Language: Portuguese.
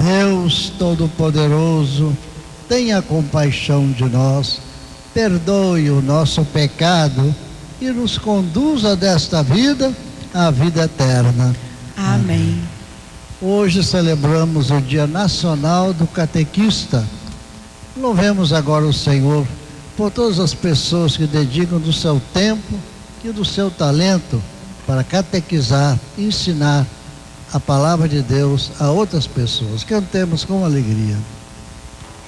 Deus Todo-Poderoso, tenha compaixão de nós, perdoe o nosso pecado e nos conduza desta vida à vida eterna. Amém. Hoje celebramos o Dia Nacional do Catequista. Louvemos agora o Senhor por todas as pessoas que dedicam do seu tempo e do seu talento para catequizar, ensinar a palavra de Deus a outras pessoas. Cantemos com alegria.